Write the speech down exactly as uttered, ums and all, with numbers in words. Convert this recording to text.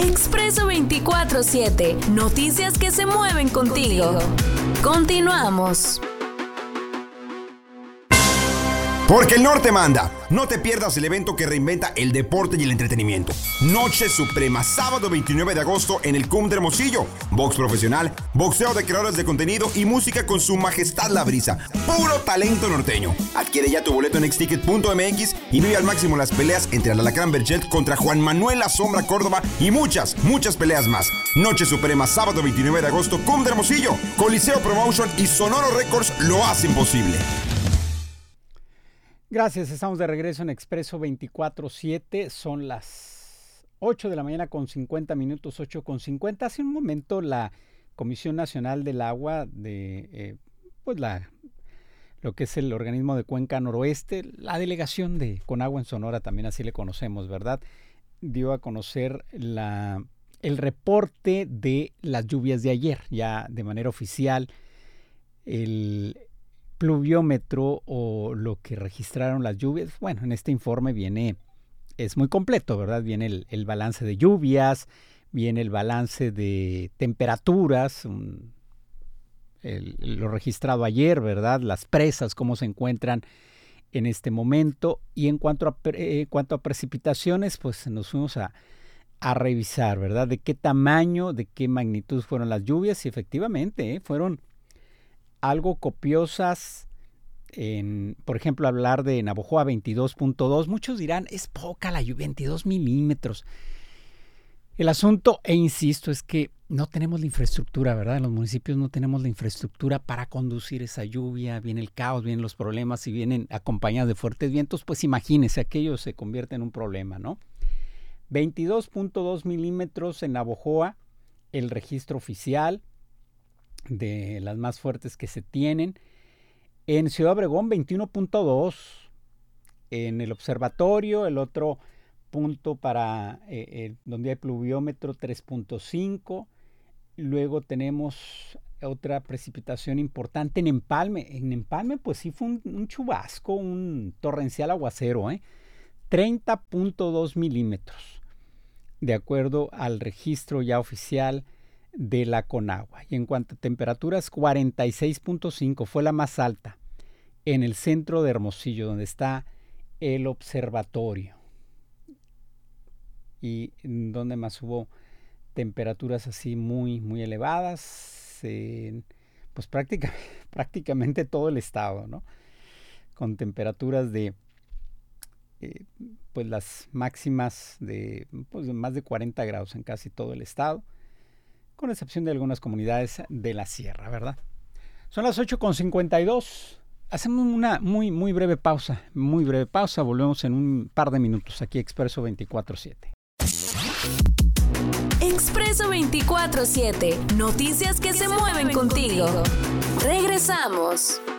Expreso veinticuatro siete. Noticias que se mueven contigo. Continuamos. Porque el norte manda. No te pierdas el evento que reinventa el deporte y el entretenimiento. Noche Suprema, sábado veintinueve de agosto en el C U M de Hermosillo. Box profesional, boxeo de creadores de contenido y música con su majestad La Brisa. Puro talento norteño. Adquiere ya tu boleto en exticket punto m x y vive al máximo las peleas entre el Alacrán Berchelt contra Juan Manuel La Sombra Córdoba y muchas, muchas peleas más. Noche Suprema, sábado veintinueve de agosto, C U M de Hermosillo. Coliseo Promotion y Sonoro Records lo hacen posible. Gracias, estamos de regreso en Expreso veinticuatro siete, son las ocho de la mañana con cincuenta minutos, ocho con cincuenta. Hace un momento la Comisión Nacional del Agua, de eh, pues la, lo que es el organismo de Cuenca Noroeste, la delegación de Conagua en Sonora, también así le conocemos, ¿verdad?, dio a conocer la, el reporte de las lluvias de ayer, ya de manera oficial. El pluviómetro o lo que registraron las lluvias, bueno, en este informe viene, es muy completo, ¿verdad? Viene el, el balance de lluvias, viene el balance de temperaturas, un, el, lo registrado ayer, ¿verdad? Las presas, cómo se encuentran en este momento. Y en cuanto a, eh, en cuanto a precipitaciones, pues nos fuimos a, a revisar, ¿verdad? De qué tamaño, de qué magnitud fueron las lluvias, y efectivamente, ¿eh? fueron algo copiosas. En, por ejemplo, hablar de Navojoa veintidós punto dos, muchos dirán, es poca la lluvia, veintidós milímetros. El asunto, e insisto, es que no tenemos la infraestructura, ¿verdad? En los municipios no tenemos la infraestructura para conducir esa lluvia, viene el caos, vienen los problemas y vienen acompañados de fuertes vientos, pues imagínense, aquello se convierte en un problema, ¿no? veintidós punto dos milímetros en Navojoa, el registro oficial de las más fuertes que se tienen. En Ciudad Obregón veintiuno punto dos, en el observatorio, el otro punto para eh, eh, donde hay pluviómetro tres punto cinco. Luego tenemos otra precipitación importante en Empalme. En Empalme pues sí fue un, un chubasco, un torrencial aguacero, ¿eh? treinta punto dos milímetros, de acuerdo al registro ya oficial de la Conagua. Y en cuanto a temperaturas, cuarenta y seis punto cinco, fue la más alta en el centro de Hermosillo, donde está el observatorio. Y donde más hubo temperaturas así muy, muy elevadas, en, pues prácticamente, prácticamente todo el estado, ¿no? Con temperaturas de, eh, pues las máximas de, pues de más de cuarenta grados en casi todo el estado, con excepción de algunas comunidades de la sierra, ¿verdad? Son las ocho con cincuenta y dos. Hacemos una muy, muy breve pausa, muy breve pausa. Volvemos en un par de minutos aquí, Expreso veinticuatro siete. Expreso veinticuatro siete. Noticias que se mueven contigo. Regresamos.